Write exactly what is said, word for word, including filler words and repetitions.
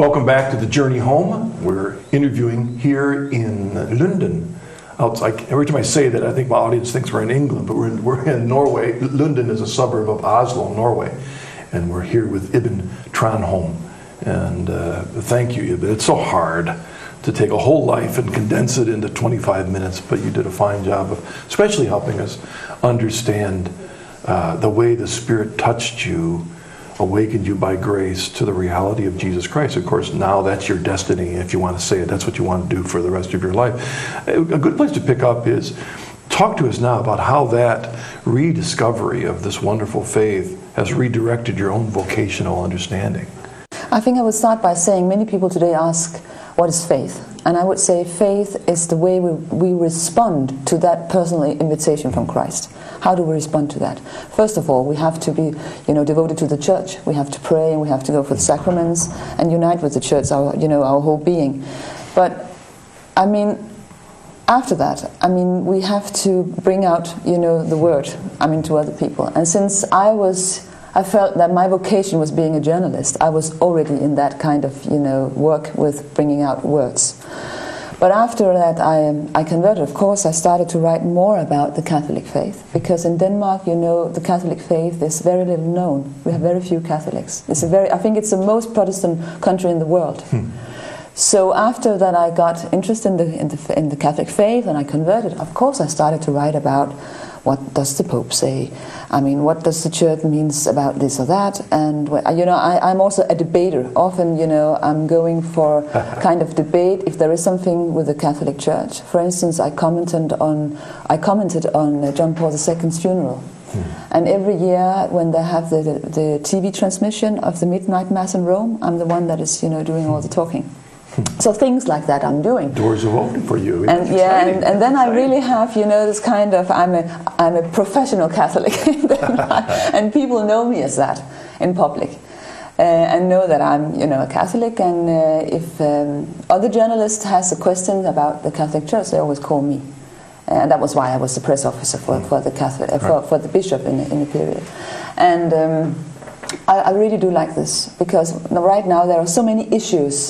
Welcome back to the Journey Home. We're interviewing here in London. Outside, every time I say that, I think my audience thinks we're in England, but we're in, we're in Norway. London is a suburb of Oslo, Norway. And we're here with Ibn Tranholm. And uh, thank you, Ibn. It's so hard to take a whole life and condense it into twenty-five minutes, but you did a fine job of especially helping us understand uh, the way the Spirit touched you, awakened you by grace to the reality of Jesus Christ. Of course, now that's your destiny, if you want to say it. That's what you want to do for the rest of your life. A good place to pick up is, talk to us now about how that rediscovery of this wonderful faith has redirected your own vocational understanding. I think I would start by saying many people today ask, what is faith? And I would say faith is the way we, we respond to that personal invitation from Christ. How do we respond to that? First of all, we have to be, you know, devoted to the church. We have to pray, and we have to go for the sacraments and unite with the church, our, you know, our whole being. But, I mean, after that, I mean, we have to bring out, you know, the word, I mean, to other people. And since I was, I felt that my vocation was being a journalist, I was already in that kind of, you know, work with bringing out words. But after that, I, I converted. Of course, I started to write more about the Catholic faith, because in Denmark, you know, the Catholic faith is very little known. We have very few Catholics. It's a very, I think it's the most Protestant country in the world. Hmm. So after that, I got interested in the, in the in the Catholic faith, and I converted. Of course, I started to write about what does the Pope say. I mean, what does the Church means about this or that? And you know, I, I'm also a debater. Often, you know, I'm going for kind of debate if there is something with the Catholic Church. For instance, I commented on I commented on John Paul the Second's funeral. Hmm. And every year when they have the, the the T V transmission of the midnight mass in Rome, I'm the one that is, you know, doing all the talking. So things like that I'm doing. Doors are open for you. And yeah, and, and then I really have, you know, this kind of, I'm a, I'm a professional Catholic, and people know me as that in public, uh, and know that I'm, you know, a Catholic. And uh, if um, other journalists has a question about the Catholic Church, they always call me, and that was why I was the press officer for, for the Catholic, uh, for, for the bishop in in the period, and. Um, I, I really do like this, because right now there are so many issues